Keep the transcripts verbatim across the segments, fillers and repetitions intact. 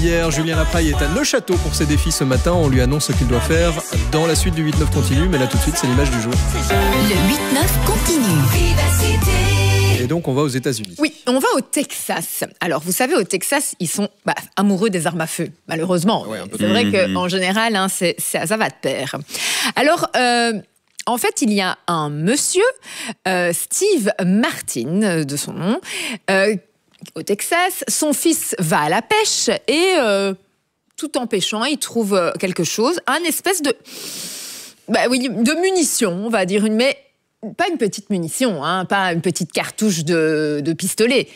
hier. Julien Lapraille est à Neuchâteau pour ses défis ce matin. On lui annonce ce qu'il doit faire dans la suite du huit neuf continue. Mais là, tout de suite, c'est l'image du jour. Le huit neuf continue. Et donc, on va aux États-Unis. Oui, on va au Texas. Alors, vous savez, au Texas, ils sont bah, amoureux des armes à feu, malheureusement. Ouais, c'est vrai qu'en général, hein, c'est, c'est, ça va de pair. Alors... Euh, En fait, il y a un monsieur, euh, Steve Martin, de son nom, euh, au Texas. Son fils va à la pêche et, euh, tout en pêchant, il trouve quelque chose, un espèce de, bah oui, de munition, on va dire, une, mais pas une petite munition, hein, pas une petite cartouche de, de pistolet.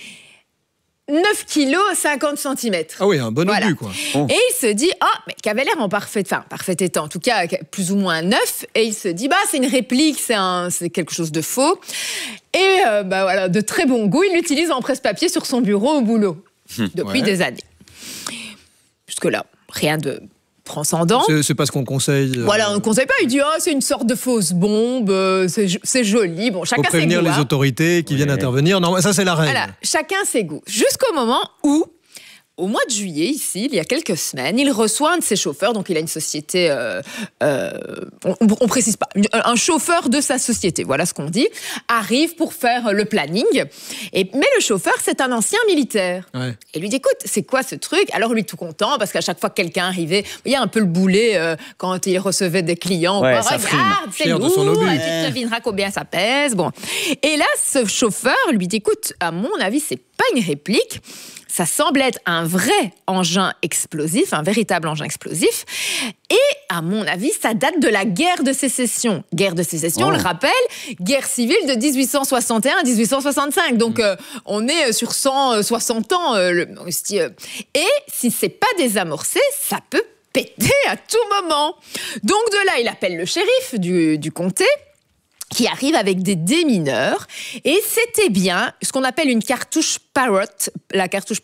neuf kilos, cinquante centimètres. Ah oui, un bon voilà. obus, quoi. Oh. Et il se dit, ah, mais qui avait l'air en parfait, enfin, parfait état, en tout cas, plus ou moins neuf. Et il se dit, bah, c'est une réplique, c'est, un, c'est quelque chose de faux. Et, euh, bah voilà, de très bon goût, il l'utilise en presse-papier sur son bureau au boulot. Depuis ouais. des années. Jusque-là, rien de transcendant. C'est, c'est pas ce qu'on conseille. Euh... Voilà, on ne conseille pas. Il dit, oh, c'est une sorte de fausse bombe, euh, c'est, c'est joli. Bon, chacun ses goûts. Faut prévenir les hein. autorités qui ouais. viennent intervenir. Non, ça, c'est la règle. Voilà, chacun ses goûts. Jusqu'au moment où, au mois de juillet, ici, il y a quelques semaines, il reçoit un de ses chauffeurs, donc il a une société, euh, euh, on, on précise pas, un chauffeur de sa société, voilà ce qu'on dit, arrive pour faire le planning. Et, mais le chauffeur, c'est un ancien militaire. Ouais. Et lui dit, écoute, c'est quoi ce truc? Alors lui, tout content, parce qu'à chaque fois que quelqu'un arrivait, il y a un peu le boulet euh, quand il recevait des clients. Ouais, quoi, ça regarde, c'est lourd, et tu devineras combien ça pèse. Bon. Et là, ce chauffeur lui dit, écoute, à mon avis, c'est pas une réplique. Ça semble être un vrai engin explosif, un véritable engin explosif. Et, à mon avis, ça date de la guerre de sécession. Guerre de sécession, oh. on le rappelle, guerre civile de dix-huit cent soixante et un à dix-huit cent soixante-cinq. Donc, mmh. euh, on est sur cent soixante ans. Euh, le, et si c'est pas désamorcé, ça peut péter à tout moment. Donc, de là, il appelle le shérif du, du comté, qui arrive avec des démineurs. Et c'était bien ce qu'on appelle une cartouche Parrot. La cartouche